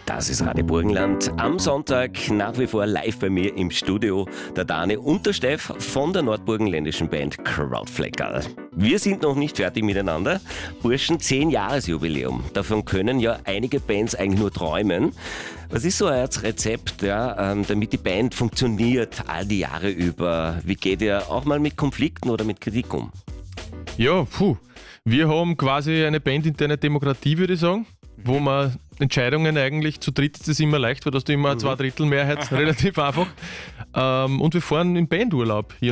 Das ist Radio Burgenland. Am Sonntag nach wie vor live bei mir im Studio der Dane und der Steff von der nordburgenländischen Band Krautfleckerl. Wir sind noch nicht fertig miteinander. Burschen, 10-Jahres-Jubiläum. Davon können ja einige Bands eigentlich nur träumen. Was ist so euer Rezept, damit die Band funktioniert all die Jahre über? Wie geht ihr auch mal mit Konflikten oder mit Kritik um? Ja, wir haben quasi eine bandinterne Demokratie, würde ich sagen, wo man Entscheidungen eigentlich zu dritt ist das immer leicht, weil da hast du immer eine 2/3 Mehrheit, relativ einfach. Und wir fahren in Bandurlaub hier